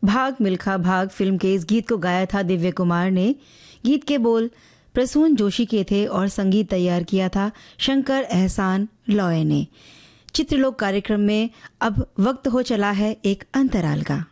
भाग मिल्खा भाग फिल्म के इस गीत को गाया था दिव्य कुमार ने। गीत के बोल प्रसून जोशी के थे और संगीत तैयार किया था शंकर एहसान लॉय ने। चित्रलोक कार्यक्रम में अब वक्त हो चला है एक अंतराल का।